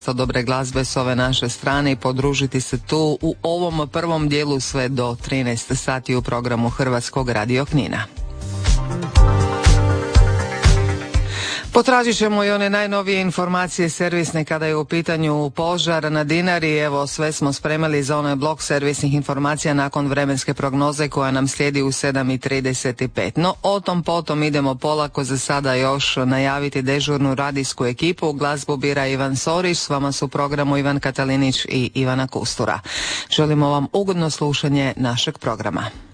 dobre glazbe s ove naše strane i podružiti se tu u ovom prvom dijelu sve do 13 sati u programu Hrvatskog radio Knina. Potražit ćemo i one najnovije informacije servisne kada je u pitanju požar na Dinari. Evo, sve smo spremili za onaj blok servisnih informacija nakon vremenske prognoze koja nam slijedi u 7:35. No, o tom potom idemo polako, za sada još najaviti dežurnu radijsku ekipu. Glazbu bira Ivan Sorić, s vama su u programu Ivan Katalinić i Ivana Kustura. Želimo vam ugodno slušanje našeg programa.